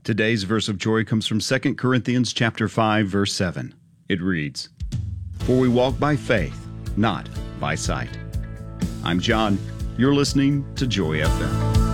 Today's verse of joy comes from 2 Corinthians chapter 5, verse 7. It reads, "For we walk by faith, not by sight." I'm John. You're listening to Joy FM.